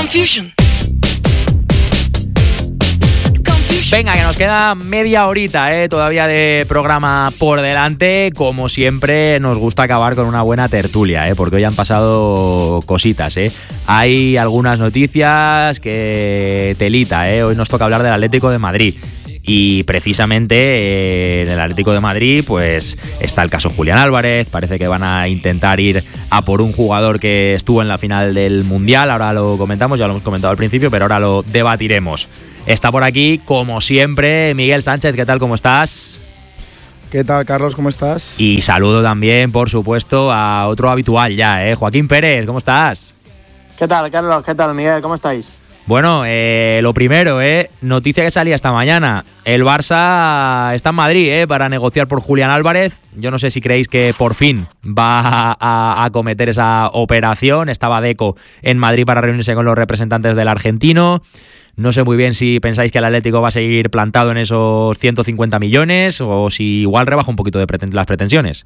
Confusion. Venga, que nos queda media horita todavía de programa por delante. Como siempre, nos gusta acabar con una buena tertulia, porque hoy han pasado cositas. Hay algunas noticias que telita. Hoy nos toca hablar del Atlético de Madrid. Y precisamente en el Atlético de Madrid pues está el caso Julián Álvarez. Parece que van a intentar ir a por un jugador que estuvo en la final del Mundial. Ahora lo comentamos, ya lo hemos comentado al principio, pero ahora lo debatiremos. Está por aquí, como siempre, Miguel Sánchez. ¿Qué tal? ¿Cómo estás? ¿Qué tal, Carlos? ¿Cómo estás? Y saludo también, por supuesto, a otro habitual ya, Joaquín Pérez. ¿Cómo estás? ¿Qué tal, Carlos? ¿Qué tal, Miguel? ¿Cómo estáis? Bueno, lo primero, noticia que salía esta mañana. El Barça está en Madrid, para negociar por Julián Álvarez. Yo no sé si creéis que por fin va a acometer esa operación. Estaba Deco en Madrid para reunirse con los representantes del argentino. No sé muy bien si pensáis que el Atlético va a seguir plantado en esos 150 millones o si igual rebaja un poquito de las pretensiones.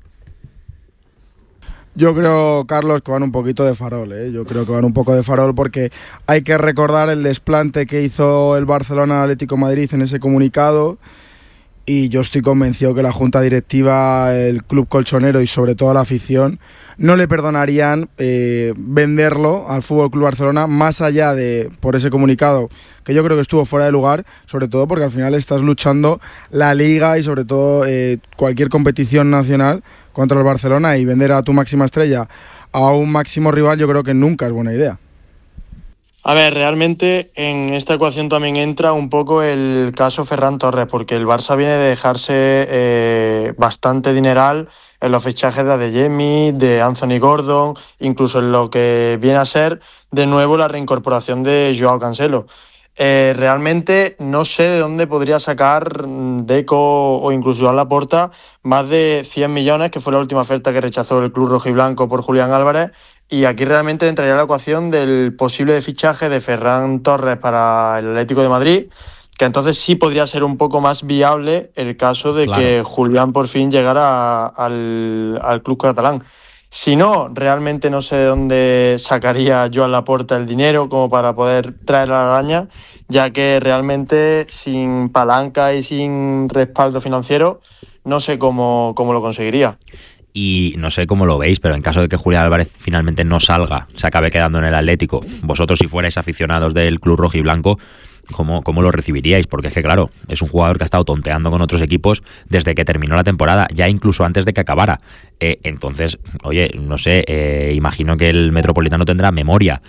Yo creo, Carlos, que van un poquito de farol, Yo creo que van un poco de farol porque hay que recordar el desplante que hizo el Barcelona al Atlético de Madrid en ese comunicado. Y yo estoy convencido que la junta directiva, el club colchonero y sobre todo la afición no le perdonarían venderlo al FC Barcelona más allá de por ese comunicado que yo creo que estuvo fuera de lugar, sobre todo porque al final estás luchando la Liga y sobre todo cualquier competición nacional contra el Barcelona, y vender a tu máxima estrella a un máximo rival yo creo que nunca es buena idea. A ver, realmente en esta ecuación también entra un poco el caso Ferran Torres, porque el Barça viene de dejarse bastante dineral en los fichajes de Adeyemi, de Anthony Gordon, incluso en lo que viene a ser de nuevo la reincorporación de Joao Cancelo. Realmente no sé de dónde podría sacar Deco o incluso Joan Laporta más de 100 millones, que fue la última oferta que rechazó el club rojiblanco por Julián Álvarez. Y aquí realmente entraría la ecuación del posible fichaje de Ferran Torres para el Atlético de Madrid, que entonces sí podría ser un poco más viable el caso de que Julián por fin llegara al club catalán. Si no, realmente no sé de dónde sacaría Joan Laporta el dinero como para poder traer a la araña, ya que realmente sin palanca y sin respaldo financiero no sé cómo lo conseguiría. Y no sé cómo lo veis, pero en caso de que Julián Álvarez finalmente no salga, se acabe quedando en el Atlético, vosotros si fuerais aficionados del club rojiblanco, ¿cómo lo recibiríais? Porque es que claro, es un jugador que ha estado tonteando con otros equipos desde que terminó la temporada, ya incluso antes de que acabara. Entonces, oye, no sé, imagino que el Metropolitano tendrá memoria.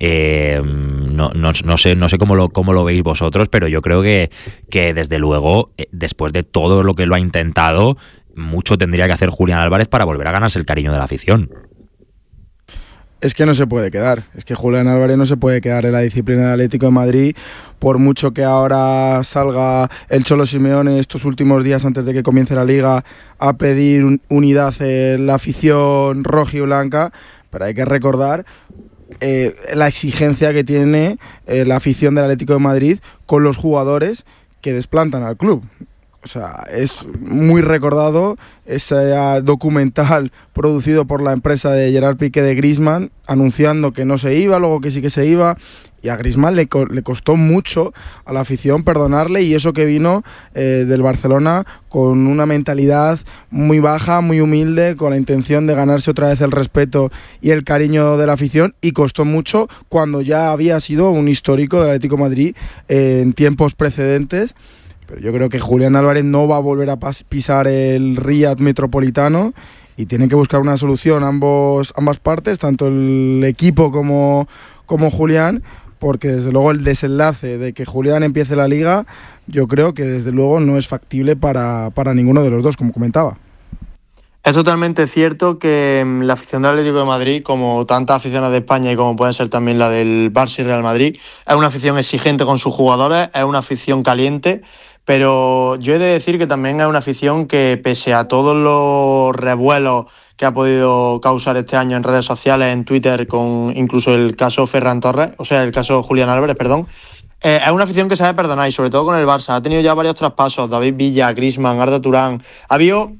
No sé cómo lo veis vosotros, pero yo creo que desde luego, después de todo lo que lo ha intentado, mucho tendría que hacer Julián Álvarez para volver a ganarse el cariño de la afición. Es que no se puede quedar, es que Julián Álvarez no se puede quedar en la disciplina del Atlético de Madrid, por mucho que ahora salga el Cholo Simeone estos últimos días antes de que comience la Liga a pedir unidad en la afición roja y blanca, pero hay que recordar la exigencia que tiene la afición del Atlético de Madrid con los jugadores que desplantan al club. O sea, es muy recordado ese documental producido por la empresa de Gerard Piqué de Griezmann, anunciando que no se iba, luego que sí que se iba, y a Griezmann le costó mucho a la afición perdonarle, y eso que vino del Barcelona con una mentalidad muy baja, muy humilde, con la intención de ganarse otra vez el respeto y el cariño de la afición, y costó mucho cuando ya había sido un histórico del Atlético de Madrid en tiempos precedentes. Pero yo creo que Julián Álvarez no va a volver a pisar el Riad Metropolitano y tienen que buscar una solución ambas partes, tanto el equipo como Julián, porque desde luego el desenlace de que Julián empiece la Liga yo creo que desde luego no es factible para ninguno de los dos, como comentaba. Es totalmente cierto que la afición del Atlético de Madrid, como tantas aficiones de España y como puede ser también la del Barça y Real Madrid, es una afición exigente con sus jugadores, es una afición caliente, pero yo he de decir que también es una afición que, pese a todos los revuelos que ha podido causar este año en redes sociales, en Twitter, con incluso el caso Ferran Torres, o sea, el caso Julián Álvarez, perdón, es una afición que sabe perdonar, y sobre todo con el Barça. Ha tenido ya varios traspasos, David Villa, Griezmann, Arda Turán. Ha habido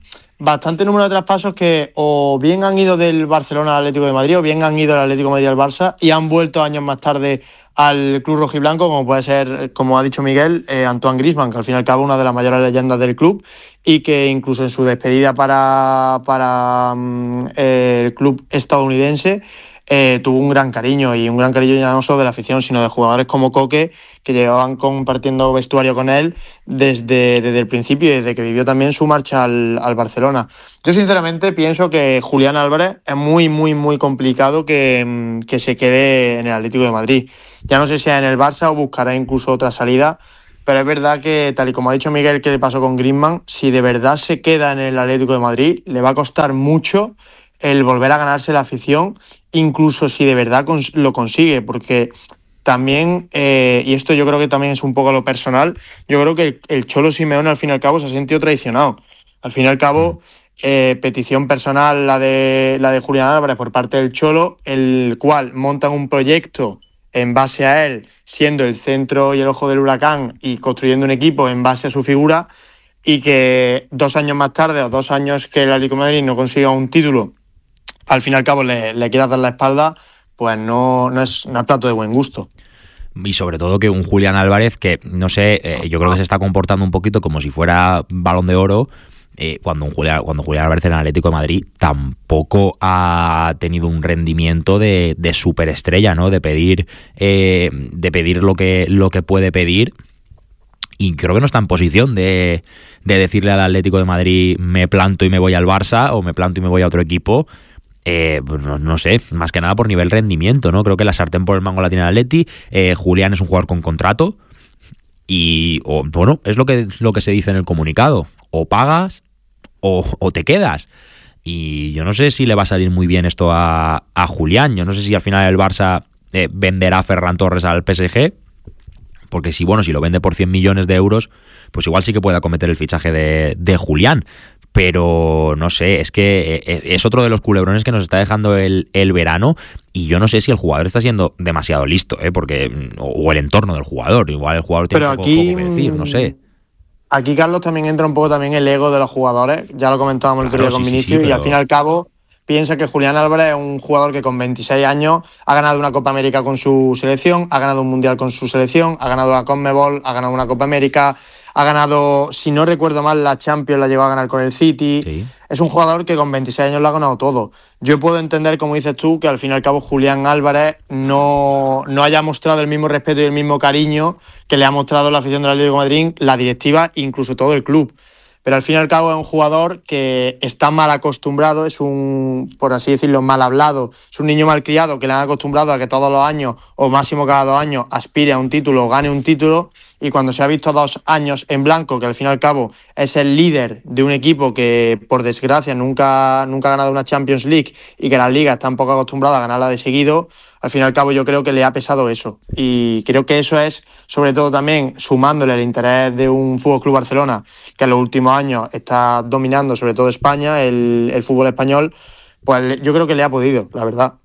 bastante número de traspasos que o bien han ido del Barcelona al Atlético de Madrid o bien han ido del Atlético de Madrid al Barça y han vuelto años más tarde al club rojiblanco, como puede ser, como ha dicho Miguel, Antoine Griezmann, que al fin y al cabo es una de las mayores leyendas del club y que incluso en su despedida para el club estadounidense tuvo un gran cariño ya no solo de la afición, sino de jugadores como Coque, que llevaban compartiendo vestuario con él desde el principio y desde que vivió también su marcha al Barcelona. Yo sinceramente pienso que Julián Álvarez es muy, muy, muy complicado que se quede en el Atlético de Madrid. Ya no sé si en el Barça o buscará incluso otra salida, pero es verdad que, tal y como ha dicho Miguel, que le pasó con Griezmann, si de verdad se queda en el Atlético de Madrid, le va a costar mucho el volver a ganarse la afición, incluso si de verdad lo consigue, porque también, y esto yo creo que también es un poco lo personal, yo creo que el Cholo Simeone al fin y al cabo se ha sentido traicionado. Al fin y al cabo, petición personal la de Julián Álvarez por parte del Cholo, el cual montan un proyecto en base a él, siendo el centro y el ojo del huracán y construyendo un equipo en base a su figura, y que 2 años más tarde o 2 años que el Atlético de Madrid no consiga un título, al fin y al cabo le quieras dar la espalda, pues no es plato de buen gusto. Y sobre todo que un Julián Álvarez que, no sé, yo creo que se está comportando un poquito como si fuera Balón de Oro, cuando Julián Álvarez en el Atlético de Madrid tampoco ha tenido un rendimiento de superestrella, ¿no? De pedir lo que puede pedir. Y creo que no está en posición de decirle al Atlético de Madrid me planto y me voy al Barça o me planto y me voy a otro equipo. Pues no sé, más que nada por nivel rendimiento, ¿no? Creo que la sartén por el mango la tiene el Atleti. Julián es un jugador con contrato y bueno, es lo que se dice en el comunicado: o pagas o te quedas. Y yo no sé si le va a salir muy bien esto a Julián. Yo no sé si al final el Barça venderá a Ferran Torres al PSG, porque si lo vende por 100 millones de euros, pues igual sí que puede acometer el fichaje de Julián. Pero no sé, es que es otro de los culebrones que nos está dejando el verano, y yo no sé si el jugador está siendo demasiado listo, porque o el entorno del jugador. Igual el jugador tiene poco que decir, no sé. Aquí, Carlos, también entra un poco también el ego de los jugadores. Ya lo comentábamos el otro día con Vinicius, pero... y al fin y al cabo piensa que Julián Álvarez es un jugador que con 26 años ha ganado una Copa América con su selección, ha ganado un Mundial con su selección, ha ganado la Conmebol, ha ganado una Copa América, ha ganado, si no recuerdo mal, la Champions la llegó a ganar con el City. Sí. Es un jugador que con 26 años lo ha ganado todo. Yo puedo entender, como dices tú, que al fin y al cabo Julián Álvarez no haya mostrado el mismo respeto y el mismo cariño que le ha mostrado la afición del Atlético de Madrid, la directiva e incluso todo el club. Pero al fin y al cabo es un jugador que está mal acostumbrado, es un, por así decirlo, mal hablado, es un niño mal criado que le han acostumbrado a que todos los años, o máximo cada 2 años, aspire a un título o gane un título, y cuando se ha visto 2 años en blanco, que al fin y al cabo es el líder de un equipo que, por desgracia, nunca ha ganado una Champions League y que la Liga está un poco acostumbrada a ganarla de seguido, al fin y al cabo yo creo que le ha pesado eso. Y creo que eso es, sobre todo también, sumándole el interés de un FC Barcelona, que en los últimos años está dominando sobre todo España, el fútbol español, pues yo creo que le ha podido, la verdad.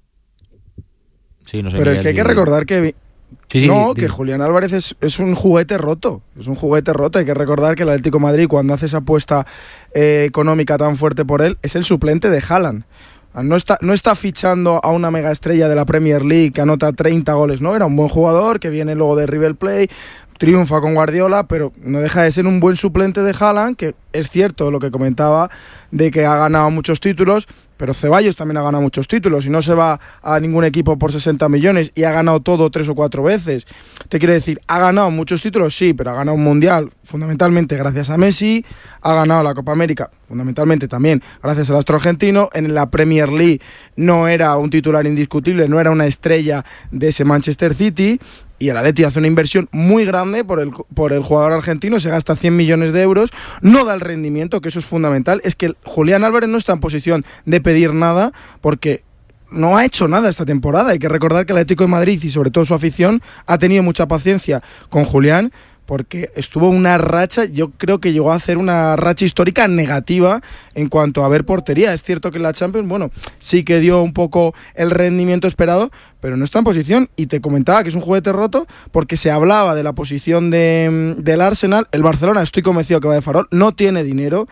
Sí, no sé. Pero es que hay que recordar que... que Julián Álvarez es un juguete roto. Es un juguete roto. Hay que recordar que el Atlético de Madrid, cuando hace esa apuesta económica tan fuerte por él, es el suplente de Haaland. No está fichando a una mega estrella de la Premier League que anota 30 goles, ¿no? Era un buen jugador que viene luego de River Plate, triunfa con Guardiola, pero no deja de ser un buen suplente de Haaland, que es cierto lo que comentaba de que ha ganado muchos títulos, pero Ceballos también ha ganado muchos títulos y no se va a ningún equipo por 60 millones y ha ganado todo 3 o 4 veces. Te quiero decir, ha ganado muchos títulos, sí, pero ha ganado un Mundial fundamentalmente gracias a Messi, ha ganado la Copa América fundamentalmente también gracias al astro argentino, en la Premier League no era un titular indiscutible, no era una estrella de ese Manchester City, y el Atleti hace una inversión muy grande por el jugador argentino, se gasta 100 millones de euros, no da el rendimiento, que eso es fundamental. Es que Julián Álvarez no está en posición de pedir nada porque no ha hecho nada esta temporada. Hay que recordar que el Atlético de Madrid y sobre todo su afición ha tenido mucha paciencia con Julián, porque estuvo una racha, yo creo que llegó a hacer una racha histórica negativa en cuanto a ver portería. Es cierto que en la Champions, sí que dio un poco el rendimiento esperado, pero no está en posición. Y te comentaba que es un juguete roto porque se hablaba de la posición del Arsenal. El Barcelona, estoy convencido que va de farol, no tiene dinero.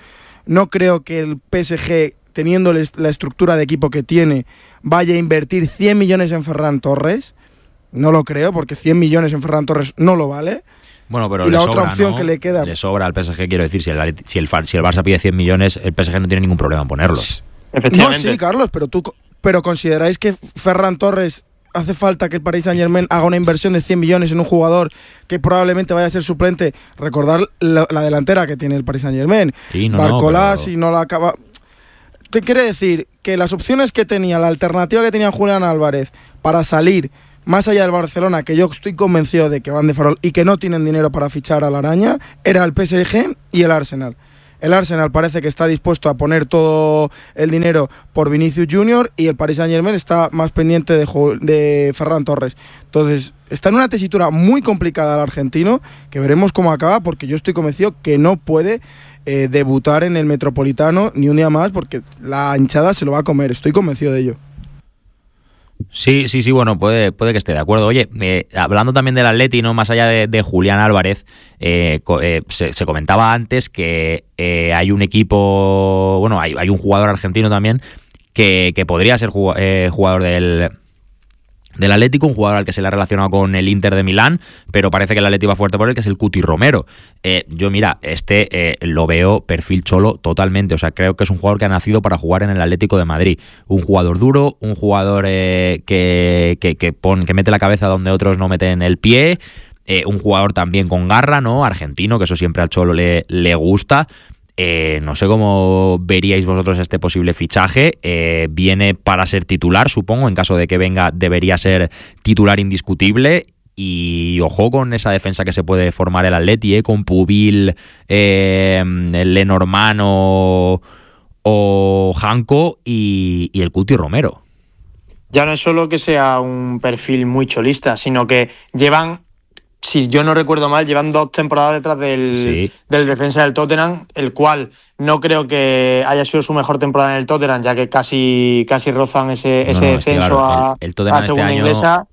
no creo que el PSG, teniendo la estructura de equipo que tiene, vaya a invertir 100 millones en Ferran Torres. No lo creo, porque 100 millones en Ferran Torres no lo vale. Bueno, pero y la sobra, otra opción, ¿no?, que le queda... Le sobra al PSG, quiero decir, si el Barça pide 100 millones, el PSG no tiene ningún problema en ponerlos. No, sí, Carlos, pero ¿consideráis que Ferran Torres hace falta que el Paris Saint-Germain haga una inversión de 100 millones en un jugador que probablemente vaya a ser suplente? Recordar la delantera que tiene el Paris Saint-Germain. Sí, Barcola, pero... si no la acaba... Te quiere decir que las opciones que tenía, la alternativa que tenía Julián Álvarez para salir más allá del Barcelona, que yo estoy convencido de que van de farol y que no tienen dinero para fichar a la araña, era el PSG y el Arsenal. El Arsenal parece que está dispuesto a poner todo el dinero por Vinicius Junior y el Paris Saint-Germain está más pendiente de Ferran Torres. Entonces, está en una tesitura muy complicada el argentino, que veremos cómo acaba, porque yo estoy convencido que no puede debutar en el Metropolitano ni un día más, porque la hinchada se lo va a comer, estoy convencido de ello. Sí, bueno, puede que esté de acuerdo. Oye, hablando también del Atleti, ¿no?, más allá de Julián Álvarez, se comentaba antes que hay un equipo, bueno, hay un jugador argentino también que podría ser jugador del Atlético, un jugador al que se le ha relacionado con el Inter de Milán, pero parece que el Atleti va fuerte por él, que es el Cuti Romero. Yo, mira, lo veo perfil cholo totalmente, o sea, creo que es un jugador que ha nacido para jugar en el Atlético de Madrid. Un jugador duro, un jugador que mete la cabeza donde otros no meten el pie, un jugador también con garra, ¿no?, argentino, que eso siempre al cholo le gusta. No sé cómo veríais vosotros este posible fichaje. Viene para ser titular, supongo. En caso de que venga, debería ser titular indiscutible. Y ojo con esa defensa que se puede formar el Atleti, con Pubil, Lenormand o Janko y el Cuti Romero. Ya no es solo que sea un perfil muy cholista, sino que llevan... Si yo no recuerdo mal, llevan 2 temporadas detrás del defensa del Tottenham, el cual no creo que haya sido su mejor temporada en el Tottenham, ya que casi rozan ese descenso a segunda inglesa.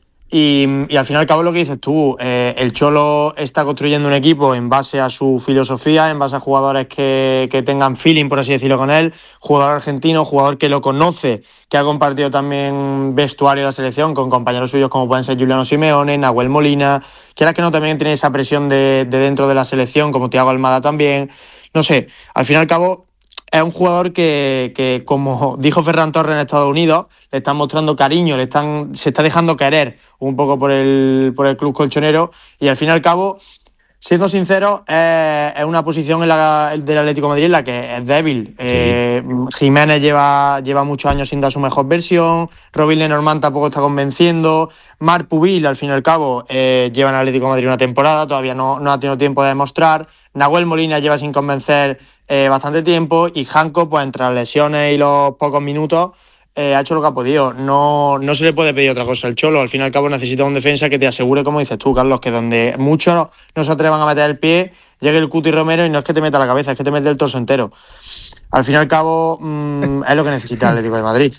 Y al fin y al cabo, lo que dices tú, el Cholo está construyendo un equipo en base a su filosofía, en base a jugadores que tengan feeling, por así decirlo, con él. Jugador argentino, jugador que lo conoce, que ha compartido también vestuario de la selección con compañeros suyos como pueden ser Giuliano Simeone, Nahuel Molina. Quieras que no, también tiene esa presión de dentro de la selección, como Thiago Almada también. No sé, al fin y al cabo... Es un jugador que, como dijo Ferran Torres en Estados Unidos, le están mostrando cariño, se está dejando querer un poco por el club colchonero, y al fin y al cabo, siendo sincero, es una posición del Atlético de Madrid en la que es débil. Sí. Jiménez lleva muchos años sin dar su mejor versión, Robin Lenormand tampoco está convenciendo, Marc Pubil, al fin y al cabo, lleva en el Atlético de Madrid una temporada, todavía no ha tenido tiempo de demostrar, Nahuel Molina lleva sin convencer bastante tiempo, y Janko, pues entre las lesiones y los pocos minutos, ha hecho lo que ha podido. No se le puede pedir otra cosa al Cholo. Al fin y al cabo necesita un defensa que te asegure, como dices tú, Carlos, que donde muchos no se atrevan a meter el pie, llegue el Cuti Romero y no es que te meta la cabeza, es que te mete el torso entero. Al fin y al cabo es lo que necesita el Atlético de Madrid.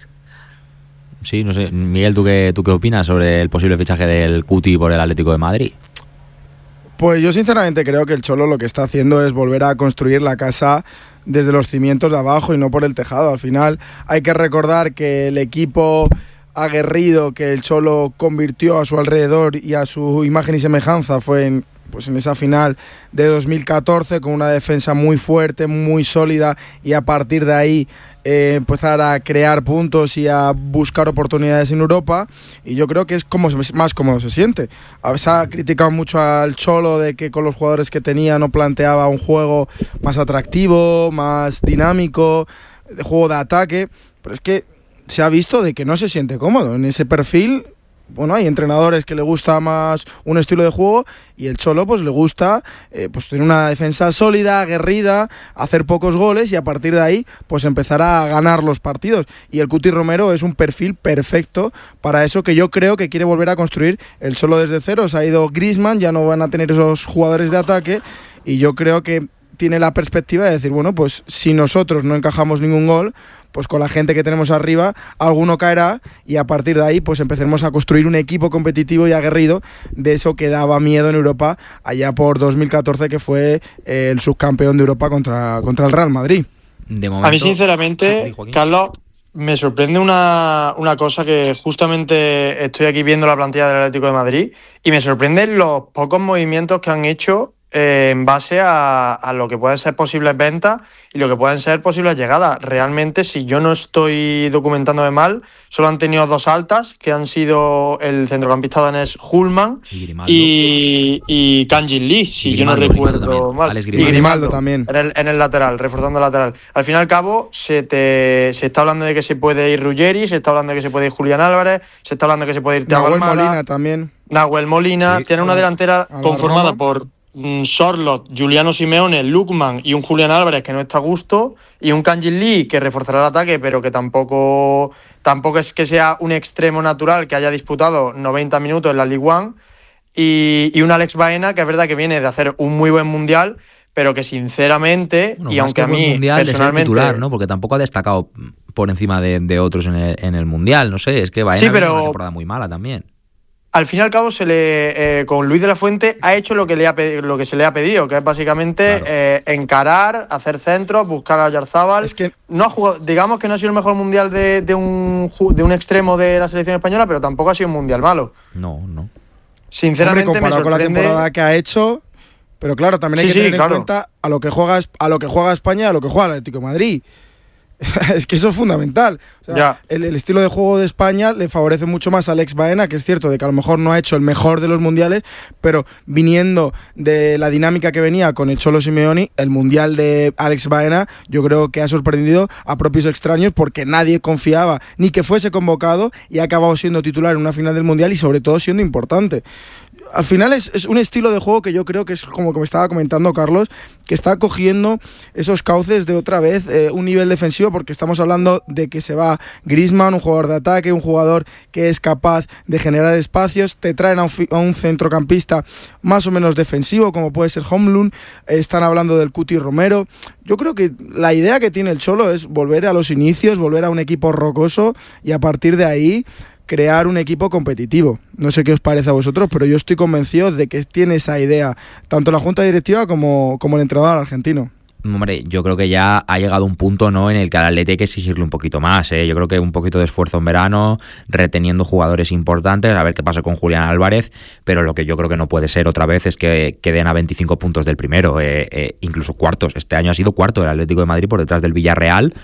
Sí, no sé, Miguel, ¿tú qué opinas sobre el posible fichaje del Cuti por el Atlético de Madrid? Pues yo sinceramente creo que el Cholo lo que está haciendo es volver a construir la casa desde los cimientos de abajo y no por el tejado. Al final hay que recordar que el equipo aguerrido que el Cholo convirtió a su alrededor y a su imagen y semejanza fue en esa final de 2014, con una defensa muy fuerte, muy sólida, y a partir de ahí empezar a crear puntos y a buscar oportunidades en Europa. Y yo creo que es más cómodo se siente. Se ha criticado mucho al Cholo de que con los jugadores que tenía no planteaba un juego más atractivo, más dinámico, de juego de ataque, pero es que se ha visto de que no se siente cómodo en ese perfil. Bueno, hay entrenadores que le gusta más un estilo de juego, y el Cholo pues le gusta tener una defensa sólida, aguerrida, hacer pocos goles y a partir de ahí pues empezar a ganar los partidos. Y el Cuti Romero es un perfil perfecto para eso, que yo creo que quiere volver a construir el Cholo desde cero. Se ha ido Griezmann, ya no van a tener esos jugadores de ataque, y yo creo que tiene la perspectiva de decir, bueno, pues si nosotros no encajamos ningún gol, pues con la gente que tenemos arriba, alguno caerá y a partir de ahí pues empezaremos a construir un equipo competitivo y aguerrido de eso que daba miedo en Europa allá por 2014, que fue el subcampeón de Europa contra el Real Madrid. De momento, a mí sinceramente, Carlos, me sorprende una cosa, que justamente estoy aquí viendo la plantilla del Atlético de Madrid y me sorprenden los pocos movimientos que han hecho en base a lo que pueden ser posibles ventas y lo que pueden ser posibles llegadas. Realmente, si yo no estoy documentándome mal, solo han tenido 2 altas, que han sido el centrocampista danés Hullman y Kang-in Lee, si yo no recuerdo mal. Y Grimaldo también. En el lateral, reforzando el lateral. Al fin y al cabo, se está hablando de que se puede ir Ruggeri, se está hablando de que se puede ir Julián Álvarez, se está hablando de que se puede ir Thiago Almada. Nahuel Molina también. Nahuel Molina. Sí, tiene una delantera conformada por Sorloth, Giuliano Simeone, Lookman y un Julián Álvarez que no está a gusto, y un Kang-in Lee que reforzará el ataque, pero que tampoco es que sea un extremo natural, que haya disputado 90 minutos en la Ligue 1, y un Alex Baena, que es verdad que viene de hacer un muy buen mundial, pero que sinceramente, y aunque a mí personalmente, titular, ¿no? Porque tampoco ha destacado por encima de otros en el mundial, no sé, es que Baena tiene una temporada muy mala también. Al fin y al cabo, con Luis de la Fuente ha hecho lo que se le ha pedido, que es básicamente encarar, hacer centros, buscar a Oyarzábal. Es que no ha jugado, digamos que no ha sido el mejor mundial de un extremo de la selección española, pero tampoco ha sido un mundial malo. No. Sinceramente, hombre, comparado me sorprende con la temporada que ha hecho, pero claro, también hay que tener en cuenta a lo que juega España y a lo que juega el Atlético de Madrid. Es que eso es fundamental. O sea, el estilo de juego de España le favorece mucho más a Alex Baena, que es cierto de que a lo mejor no ha hecho el mejor de los mundiales, pero viniendo de la dinámica que venía con el Cholo Simeone, el mundial de Alex Baena yo creo que ha sorprendido a propios extraños, porque nadie confiaba ni que fuese convocado y ha acabado siendo titular en una final del mundial y sobre todo siendo importante. Al final es un estilo de juego que yo creo que es como que me estaba comentando Carlos, que está cogiendo esos cauces de otra vez un nivel defensivo, porque estamos hablando de que se va Griezmann, un jugador de ataque, un jugador que es capaz de generar espacios, te traen a un centrocampista más o menos defensivo como puede ser Højlund, están hablando del Cuti Romero. Yo creo que la idea que tiene el Cholo es volver a los inicios, volver a un equipo rocoso y a partir de ahí crear un equipo competitivo. No sé qué os parece a vosotros, pero yo estoy convencido de que tiene esa idea tanto la junta directiva como el entrenador argentino. Hombre, yo creo que ya ha llegado un punto, ¿no?, en el que al Atleti hay que exigirle un poquito más, ¿eh? Yo creo que un poquito de esfuerzo en verano, reteniendo jugadores importantes, a ver qué pasa con Julián Álvarez, pero lo que yo creo que no puede ser otra vez es que queden a 25 puntos del primero, incluso cuartos. Este año ha sido cuarto el Atlético de Madrid por detrás del Villarreal.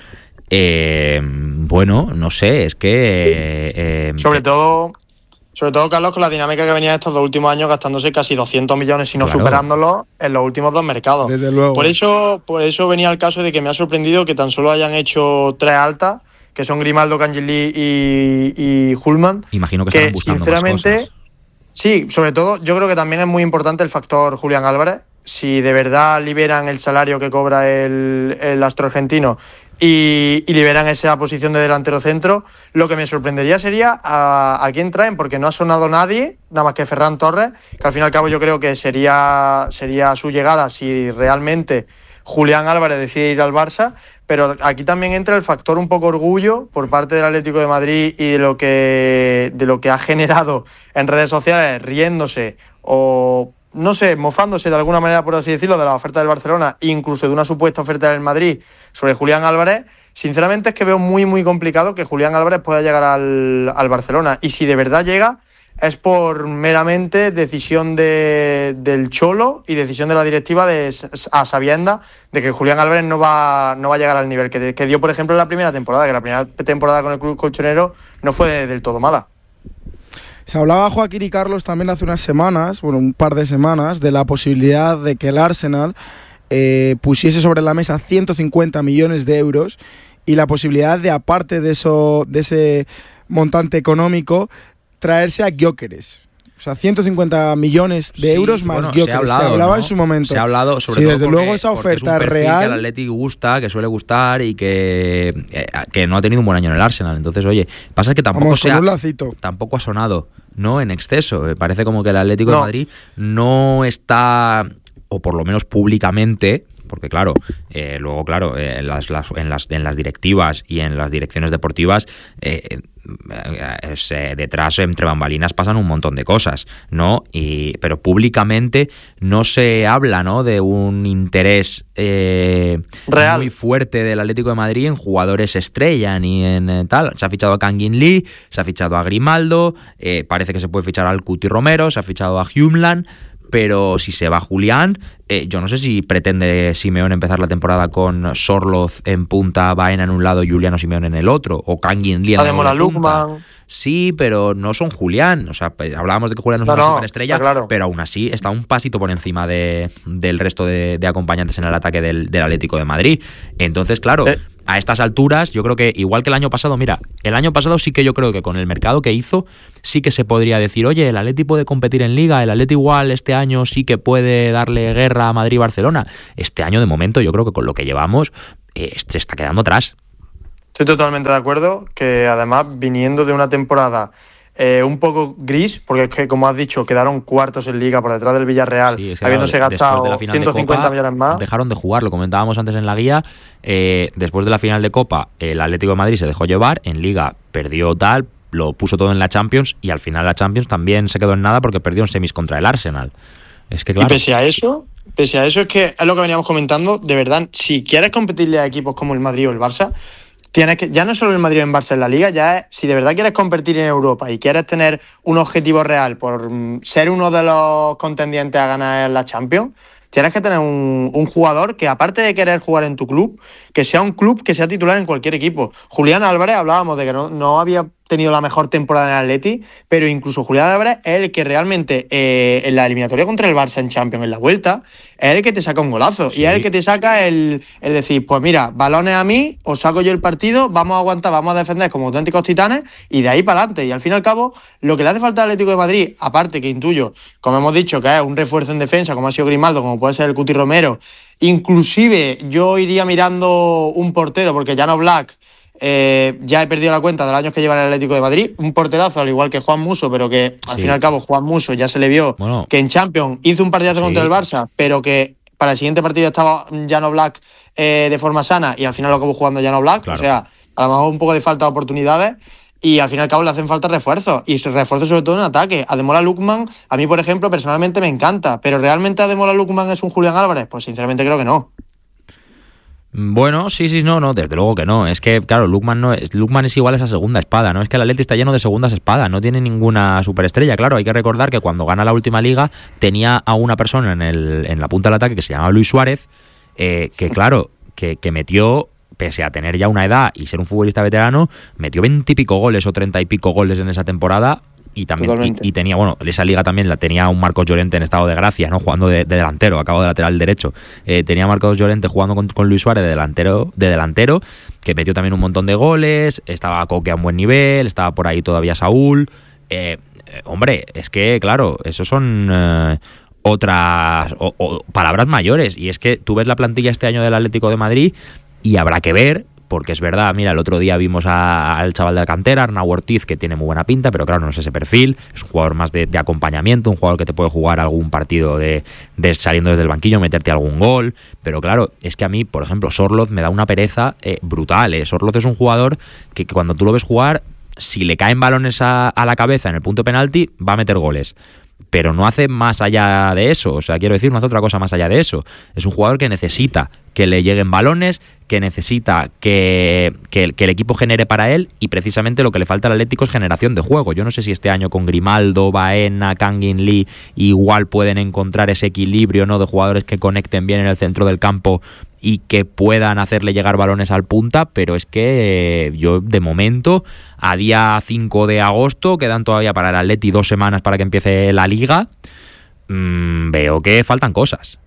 Bueno, no sé, es que sobre todo, Carlos, con la dinámica que venía estos 2 últimos años, gastándose casi 200 millones, si no superándolo, en los últimos 2 mercados. Desde luego. Por eso venía el caso de que me ha sorprendido que tan solo hayan hecho 3 altas, que son Grimaldo, Kang-in Lee y Højlund. Imagino que estarán buscando sinceramente, más cosas. Sí, sobre todo, yo creo que también es muy importante el factor Julián Álvarez. Si de verdad liberan el salario que cobra el astro argentino y liberan esa posición de delantero centro, lo que me sorprendería sería a quién traen, porque no ha sonado nadie, nada más que Ferran Torres, que al fin y al cabo yo creo que sería su llegada si realmente Julián Álvarez decide ir al Barça, pero aquí también entra el factor un poco orgullo por parte del Atlético de Madrid y de lo que ha generado en redes sociales, riéndose o no sé, mofándose de alguna manera, por así decirlo, de la oferta del Barcelona, incluso de una supuesta oferta del Madrid sobre Julián Álvarez. Sinceramente es que veo muy muy complicado que Julián Álvarez pueda llegar al Barcelona, y si de verdad llega es por meramente decisión del Cholo y decisión de la directiva a sabiendas de que Julián Álvarez no va a llegar al nivel que dio, por ejemplo, en la primera temporada, que la primera temporada con el club colchonero no fue del todo mala. Se hablaba, Joaquín y Carlos, también hace unas semanas, un par de semanas, de la posibilidad de que el Arsenal pusiese sobre la mesa 150 millones de euros y la posibilidad de, aparte de ese montante económico, traerse a Gyökeres. O sea, 150 millones de euros más Gyökeres. Se hablaba, ¿no?, en su momento. Se ha hablado, sobre todo desde porque, luego esa oferta es un real. Que al Atleti gusta, que suele gustar y que no ha tenido un buen año en el Arsenal. Entonces, oye, pasa que tampoco tampoco ha sonado, ¿no?, en exceso. Parece como que el Atlético de Madrid no está, o por lo menos públicamente, porque claro, luego claro, en las directivas y en las direcciones deportivas detrás, entre bambalinas, pasan un montón de cosas, ¿no? Pero públicamente no se habla, ¿no?, de un interés real, muy fuerte del Atlético de Madrid en jugadores estrella ni en tal. Se ha fichado a Kangin Lee, se ha fichado a Grimaldo, parece que se puede fichar al Cuti Romero, se ha fichado a Humeland, pero si se va Julián, yo no sé si pretende Simeone empezar la temporada con Sorloz en punta, Baena en un lado y Juliano Simeone en el otro, o Kangin Lee en la punta. Sí, pero no son Julián. O sea, hablábamos de que Julián no es una superestrella, claro, pero aún así está un pasito por encima del resto de acompañantes en el ataque del Atlético de Madrid. Entonces, claro, a estas alturas, yo creo que igual que el año pasado, mira, el año pasado sí que yo creo que con el mercado que hizo, sí que se podría decir, oye, el Atleti puede competir en Liga, el Atleti igual este año sí que puede darle guerra a Madrid y Barcelona. Este año, de momento, yo creo que con lo que llevamos, se está quedando atrás. Estoy totalmente de acuerdo, que además viniendo de una temporada un poco gris, porque es que, como has dicho, quedaron cuartos en Liga por detrás del Villarreal, sí, es que habiéndose gastado de 150 Copa, millones más. Dejaron de jugar, lo comentábamos antes en la guía. Después de la final de Copa, el Atlético de Madrid se dejó llevar, en Liga perdió tal, lo puso todo en la Champions, y al final la Champions también se quedó en nada porque perdió en semis contra el Arsenal. Es que claro. Y pese a eso es que es lo que veníamos comentando, de verdad, si quieres competirle a equipos como el Madrid o el Barça, tienes que, ya no solo el Madrid o el Barça en la Liga, ya es, si de verdad quieres competir en Europa y quieres tener un objetivo real por ser uno de los contendientes a ganar la Champions, tienes que tener un jugador que, aparte de querer jugar en tu club, que sea un club que sea titular en cualquier equipo. Julián Álvarez, hablábamos de que no había tenido la mejor temporada en el Atleti, pero incluso Julián Álvarez es el que realmente en la eliminatoria contra el Barça en Champions, en la vuelta, es el que te saca un golazo, sí. Y es el que te saca el decir, pues mira, balones a mí, os saco yo el partido, vamos a aguantar, vamos a defender como auténticos titanes, y de ahí para adelante. Y al fin y al cabo, lo que le hace falta al Atlético de Madrid, aparte que intuyo, como hemos dicho, que es un refuerzo en defensa, como ha sido Grimaldo, como puede ser el Cuti Romero, inclusive yo iría mirando un portero, porque Jan Oblak, ya he perdido la cuenta de los años que lleva en el Atlético de Madrid, un porterazo al igual que Juan Musso, pero que al fin y al cabo Juan Musso ya se le vio que en Champions hizo un partidazo contra el Barça, pero que para el siguiente partido estaba Jan Oblak de forma sana y al final lo acabó jugando Jan Oblak, claro. O sea, a lo mejor un poco de falta de oportunidades y al fin y al cabo le hacen falta refuerzos, y refuerzos sobre todo en ataque. Ademola Lookman, a mí por ejemplo personalmente me encanta, pero ¿realmente Ademola Lookman es un Julián Álvarez? Pues sinceramente creo que no. Bueno, sí, no, desde luego que no. Es que, claro, Lookman es igual a esa segunda espada, ¿no? Es que el Atleti está lleno de segundas espadas, no tiene ninguna superestrella. Claro, hay que recordar que cuando gana la última Liga tenía a una persona en la punta del ataque que se llama Luis Suárez, que claro, que metió, pese a tener ya una edad y ser un futbolista veterano, metió 20 y pico goles o 30 y pico goles en esa temporada. Y también y tenía, bueno, esa liga también la tenía un Marcos Llorente en estado de gracia, ¿no? Jugando de delantero, acabo de lateral derecho. Tenía Marcos Llorente jugando con Luis Suárez de delantero, que metió también un montón de goles. Estaba Coque a un buen nivel, estaba por ahí todavía Saúl. Hombre, es que, claro, esos son otras palabras mayores. Y es que tú ves la plantilla este año del Atlético de Madrid y habrá que ver. Porque es verdad, mira, el otro día vimos al chaval de la cantera, Arnau Ortiz, que tiene muy buena pinta, pero claro, no es ese perfil, es un jugador más de acompañamiento, un jugador que te puede jugar algún partido de saliendo desde el banquillo, meterte algún gol, pero claro, es que a mí, por ejemplo, Sorloz me da una pereza brutal. Sorloz es un jugador que cuando tú lo ves jugar, si le caen balones a la cabeza en el punto penalti, va a meter goles. Pero no hace más allá de eso, o sea, quiero decir, no hace otra cosa más allá de eso. Es un jugador que necesita que le lleguen balones, que necesita que el equipo genere para él, y precisamente lo que le falta al Atlético es generación de juego. Yo no sé si este año con Grimaldo, Baena, Kangin Lee igual pueden encontrar ese equilibrio, ¿no?, de jugadores que conecten bien en el centro del campo y que puedan hacerle llegar balones al punta, pero es que yo de momento, a día 5 de agosto, quedan todavía para el Atleti 2 semanas para que empiece la Liga, veo que faltan cosas.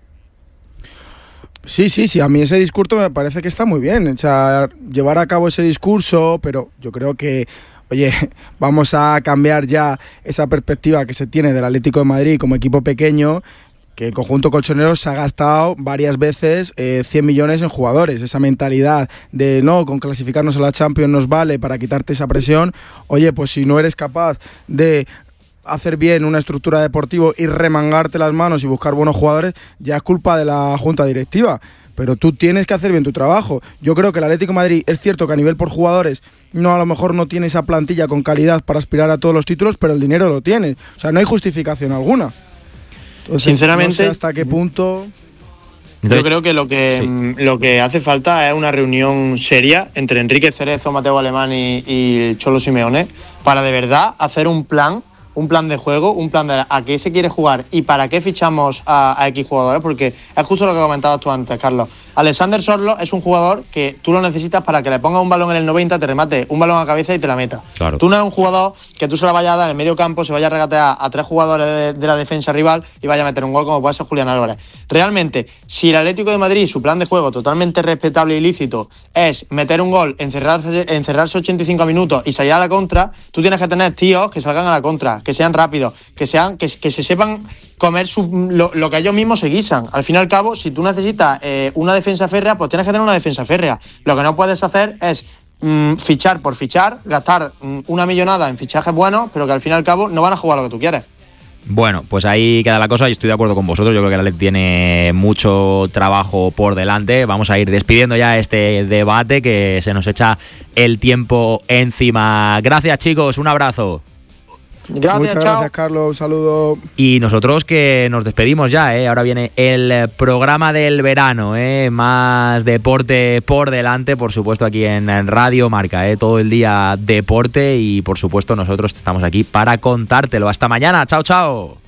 Sí, a mí ese discurso me parece que está muy bien, o sea, llevar a cabo ese discurso, pero yo creo que, oye, vamos a cambiar ya esa perspectiva que se tiene del Atlético de Madrid como equipo pequeño, que el conjunto colchonero se ha gastado varias veces 100 millones en jugadores. Esa mentalidad de no, con clasificarnos a la Champions nos vale para quitarte esa presión. Oye, pues si no eres capaz de hacer bien una estructura deportiva y remangarte las manos y buscar buenos jugadores, ya es culpa de la junta directiva. pero tú tienes que hacer bien tu trabajo. Yo creo que el Atlético de Madrid, es cierto que a nivel por jugadores, a lo mejor no tiene esa plantilla con calidad para aspirar a todos los títulos, pero el dinero lo tiene. O sea, no hay justificación alguna. Entonces, sinceramente, no sé hasta qué punto... Yo creo que lo que hace falta es una reunión seria entre Enrique Cerezo, Mateo Alemán y Cholo Simeone para de verdad hacer un plan de juego, un plan de a qué se quiere jugar y para qué fichamos a X jugadores, porque es justo lo que comentabas tú antes, Carlos. Alexander Sorloth es un jugador que tú lo necesitas para que le ponga un balón en el 90, te remate un balón a cabeza y te la meta. Claro. Tú no eres un jugador que tú se la vayas a dar en el medio campo, se vaya a regatear a 3 jugadores de la defensa rival y vaya a meter un gol como puede ser Julián Álvarez. Realmente, si el Atlético de Madrid, su plan de juego totalmente respetable y lícito, es meter un gol, encerrarse 85 minutos y salir a la contra, tú tienes que tener tíos que salgan a la contra, que sean rápidos, que se sepan comer lo que ellos mismos se guisan. Al fin y al cabo, si tú necesitas una defensa férrea, pues tienes que tener una defensa férrea. Lo que no puedes hacer es fichar por fichar, gastar una millonada en fichajes buenos, pero que al fin y al cabo no van a jugar lo que tú quieres. Bueno, pues ahí queda la cosa y estoy de acuerdo con vosotros. Yo creo que el Atlético tiene mucho trabajo por delante. Vamos a ir despidiendo ya este debate que se nos echa el tiempo encima. Gracias, chicos, un abrazo. Muchas gracias, Carlos, un saludo. Y nosotros que nos despedimos ya, ahora viene el programa del verano, más deporte por delante, por supuesto aquí en Radio Marca, todo el día deporte y por supuesto nosotros estamos aquí para contártelo. Hasta mañana, chao, chao.